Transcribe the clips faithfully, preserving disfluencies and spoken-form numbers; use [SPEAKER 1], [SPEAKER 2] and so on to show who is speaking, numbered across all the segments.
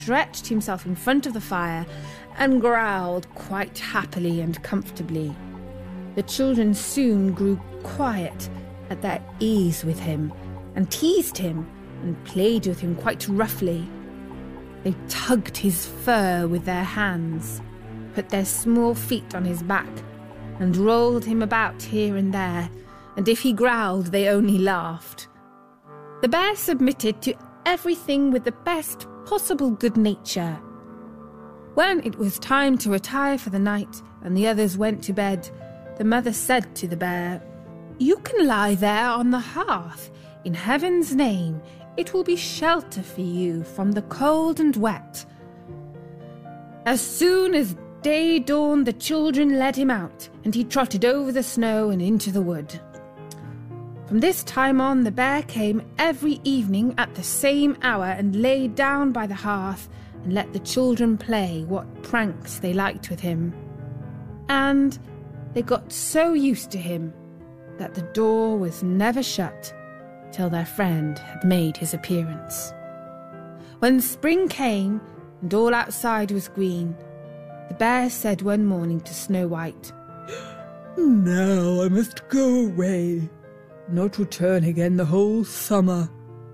[SPEAKER 1] stretched himself in front of the fire and growled quite happily and comfortably. The children soon grew quiet, at their ease with him, and teased him and played with him quite roughly. They tugged his fur with their hands, put their small feet on his back, and rolled him about here and there, and if he growled, they only laughed. The bear submitted to everything with the best possible good nature. When it was time to retire for the night and the others went to bed, the mother said to the bear, "You can lie there on the hearth. In heaven's name, it will be shelter for you from the cold and wet." As soon as day dawned, the children led him out, and he trotted over the snow and into the wood. From this time on, the bear came every evening at the same hour and lay down by the hearth and let the children play what pranks they liked with him. And they got so used to him that the door was never shut till their friend had made his appearance. When spring came and all outside was green, the bear said one morning to Snow White, "Now I must go away, not return again the whole summer."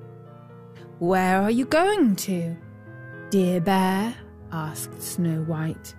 [SPEAKER 1] "Where are you going to, dear bear?" asked Snow White.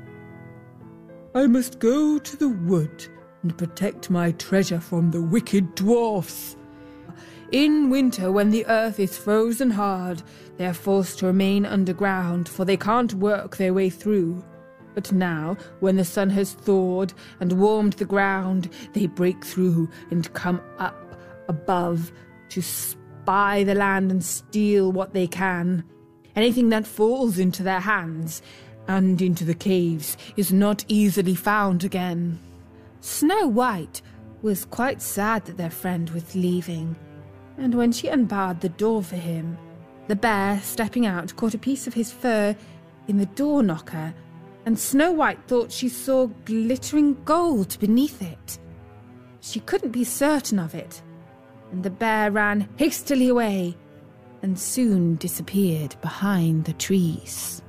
[SPEAKER 1] "I must go to the wood and protect my treasure from the wicked dwarfs. In winter, when the earth is frozen hard, they are forced to remain underground, for they can't work their way through. But now, when the sun has thawed and warmed the ground, they break through and come up above to spy the land and steal what they can. Anything that falls into their hands and into the caves is not easily found again." Snow White was quite sad that their friend was leaving, and when she unbarred the door for him, the bear, stepping out, caught a piece of his fur in the door knocker, and Snow White thought she saw glittering gold beneath it. She couldn't be certain of it, and the bear ran hastily away and soon disappeared behind the trees.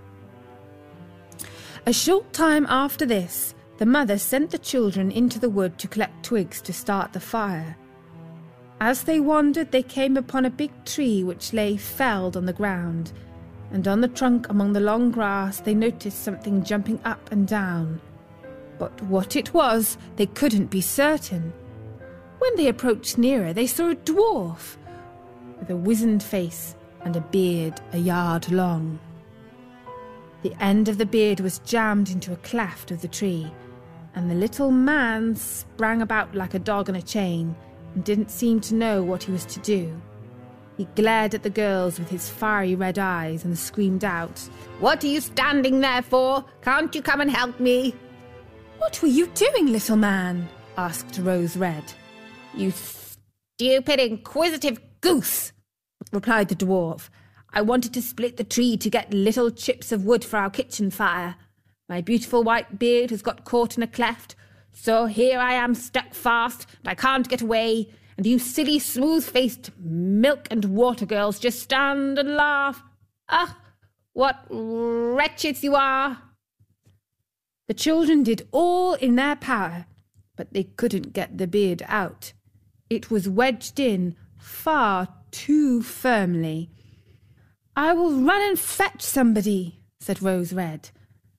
[SPEAKER 1] A short time after this, the mother sent the children into the wood to collect twigs to start the fire. As they wandered, they came upon a big tree which lay felled on the ground, and on the trunk among the long grass they noticed something jumping up and down. But what it was, they couldn't be certain. When they approached nearer, they saw a dwarf with a wizened face and a beard a yard long. The end of the beard was jammed into a cleft of the tree, and the little man sprang about like a dog on a chain and didn't seem to know what he was to do. He glared at the girls with his fiery red eyes and screamed out, "What are you standing there for? Can't you come and help me?" "What were you doing, little man?" asked Rose Red. "You stupid, inquisitive goose," replied the dwarf. "I wanted to split the tree to get little chips of wood for our kitchen fire. My beautiful white beard has got caught in a cleft, so here I am stuck fast, and I can't get away, and you silly, smooth-faced milk and water girls just stand and laugh. Ah, what wretches you are!" The children did all in their power, but they couldn't get the beard out. It was wedged in far too firmly. "I will run and fetch somebody," said Rose Red.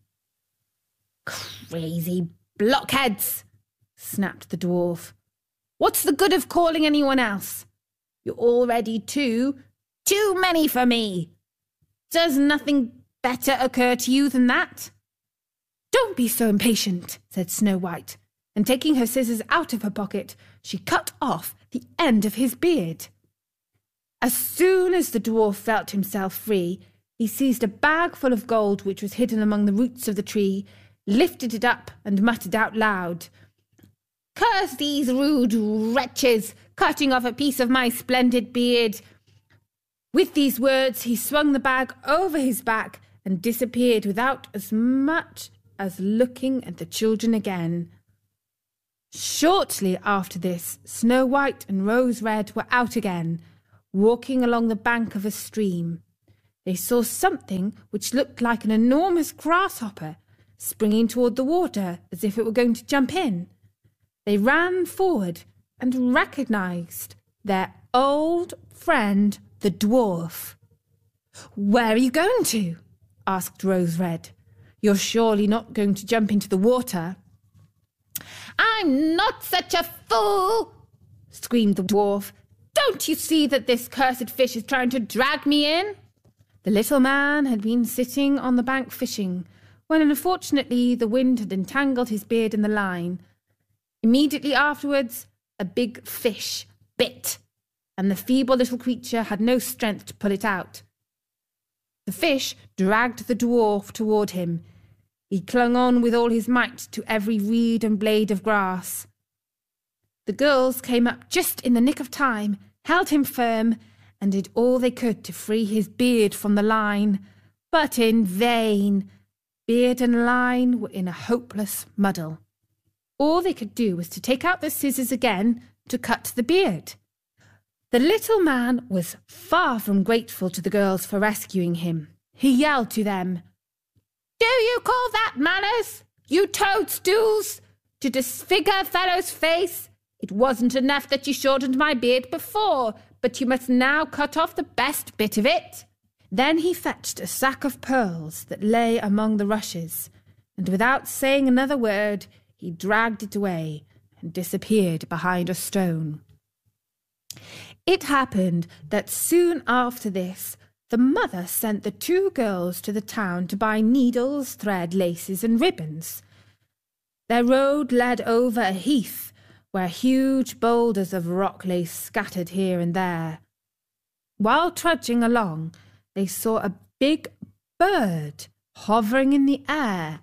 [SPEAKER 1] "Crazy blockheads," snapped the dwarf. "What's the good of calling anyone else? You're already two, too many for me. Does nothing better occur to you than that?" "Don't be so impatient," said Snow White, and taking her scissors out of her pocket, she cut off the end of his beard. As soon as the dwarf felt himself free, he seized a bag full of gold which was hidden among the roots of the tree, lifted it up, and muttered out loud, "Curse these rude wretches, cutting off a piece of my splendid beard." With these words he swung the bag over his back and disappeared without as much as looking at the children again. Shortly after this, Snow White and Rose Red were out again, walking along the bank of a stream. they saw something which looked like an enormous grasshopper springing toward the water as if it were going to jump in. They ran forward and recognized their old friend, the dwarf. "Where are you going to?" asked Rose Red. "You're surely not going to jump into the water." "I'm not such a fool!" screamed the dwarf. "Don't you see that this cursed fish is trying to drag me in?" The little man had been sitting on the bank fishing, when unfortunately the wind had entangled his beard in the line. Immediately afterwards, a big fish bit, and the feeble little creature had no strength to pull it out. The fish dragged the dwarf toward him. He clung on with all his might to every reed and blade of grass. The girls came up just in the nick of time, held him firm, and did all they could to free his beard from the line, but in vain. Beard and line were in a hopeless muddle. All they could do was to take out the scissors again to cut the beard. The little man was far from grateful to the girls for rescuing him. He yelled to them, "Do you call that manners, you toadstools, to disfigure a fellow's face? It wasn't enough that you shortened my beard before, but you must now cut off the best bit of it." Then he fetched a sack of pearls that lay among the rushes, and without saying another word, he dragged it away and disappeared behind a stone. It happened that soon after this, the mother sent the two girls to the town to buy needles, thread, laces, and ribbons. Their road led over a heath, where huge boulders of rock lay scattered here and there. While trudging along, they saw a big bird hovering in the air,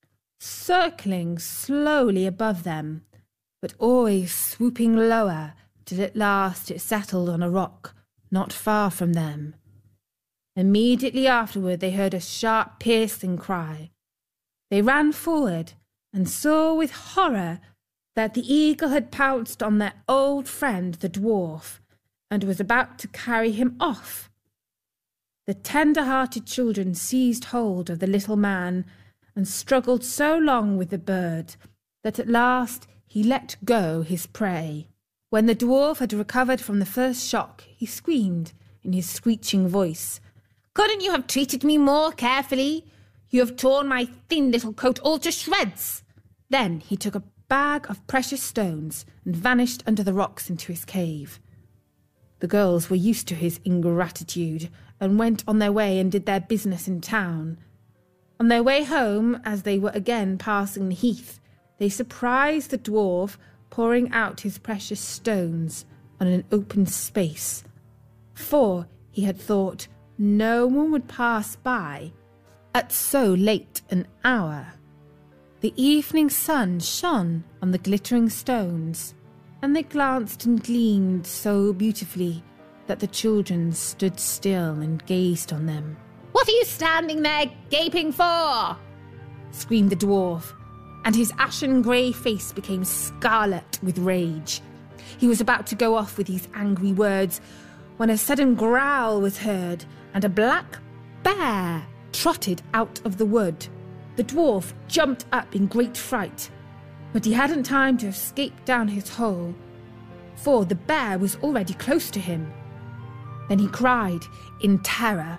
[SPEAKER 1] circling slowly above them, but always swooping lower till at last it settled on a rock not far from them. Immediately afterward they heard a sharp piercing cry. They ran forward and saw with horror that the eagle had pounced on their old friend the dwarf and was about to carry him off. The tender-hearted children seized hold of the little man and struggled so long with the bird that at last he let go his prey. When the dwarf had recovered from the first shock, he screamed in his screeching voice, "Couldn't you have treated me more carefully? You have torn my thin little coat all to shreds." Then he took a bag of precious stones and vanished under the rocks into his cave. The girls were used to his ingratitude and went on their way and did their business in town. On their way home, as they were again passing the heath, they surprised the dwarf pouring out his precious stones on an open space, for he had thought no one would pass by at so late an hour. The evening sun shone on the glittering stones, and they glanced and gleamed so beautifully that the children stood still and gazed on them. "What are you standing there gaping for?" screamed the dwarf, and his ashen grey face became scarlet with rage. He was about to go off with these angry words when a sudden growl was heard, and a black bear trotted out of the wood. The dwarf jumped up in great fright, but he hadn't time to escape down his hole, for the bear was already close to him. Then he cried in terror,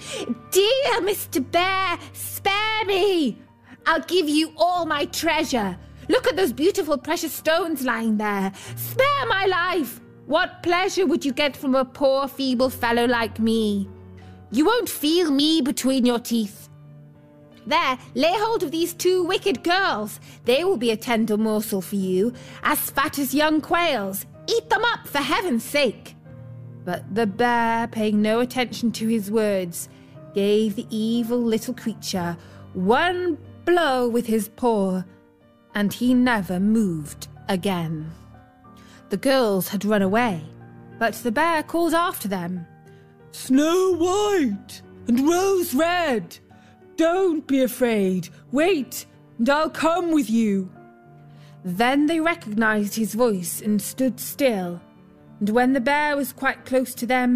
[SPEAKER 1] "Dear Mister Bear, spare me! I'll give you all my treasure. Look at those beautiful precious stones lying there. Spare my life! What pleasure would you get from a poor feeble fellow like me? You won't feel me between your teeth. There, lay hold of these two wicked girls. They will be a tender morsel for you, as fat as young quails. Eat them up, for heaven's sake." But the bear, paying no attention to his words, gave the evil little creature one blow with his paw, and he never moved again. The girls had run away, but the bear called after them, "Snow White and Rose Red, don't be afraid. Wait, and I'll come with you." Then they recognized his voice and stood still, and when the bear was quite close to them,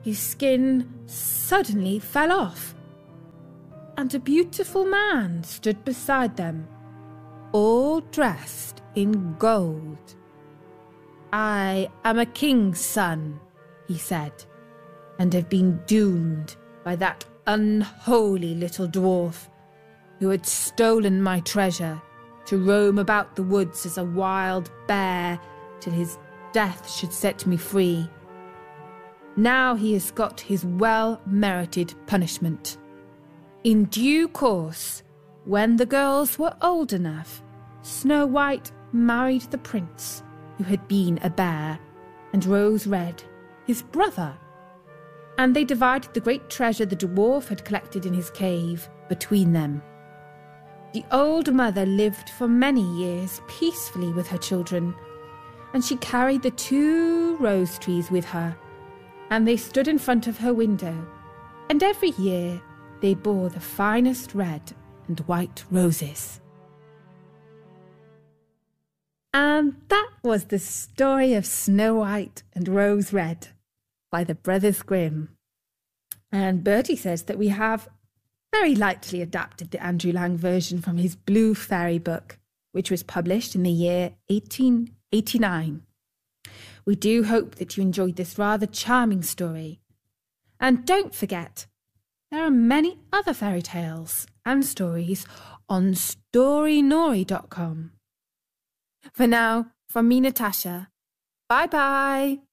[SPEAKER 1] his skin suddenly fell off, and a beautiful man stood beside them, all dressed in gold. "I am a king's son," he said, "and have been doomed by that unholy little dwarf who had stolen my treasure to roam about the woods as a wild bear till his death should set me free. Now he has got his well-merited punishment. In due course, when the girls were old enough, Snow White married the prince who had been a bear, and Rose Red, his brother, and they divided the great treasure the dwarf had collected in his cave between them. The old mother lived for many years peacefully with her children, and she carried the two rose trees with her, and they stood in front of her window, and every year they bore the finest red and white roses. And that was the story of Snow White and Rose Red by the Brothers Grimm. And Bertie says that we have very lightly adapted the Andrew Lang version from his Blue Fairy book, which was published in the year eighteen eighty-nine. We do hope that you enjoyed this rather charming story. And don't forget, there are many other fairy tales and stories on story nori dot com. For now, from me, Natasha, bye-bye.